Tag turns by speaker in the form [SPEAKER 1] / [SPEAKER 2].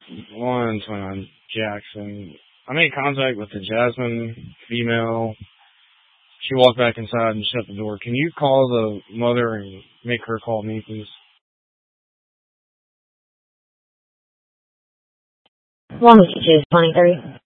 [SPEAKER 1] 129 Jackson. I made contact with the Jasmine female. She walked back inside and shut the door. Can you call the mother and make her call me, please?
[SPEAKER 2] Longitude 23.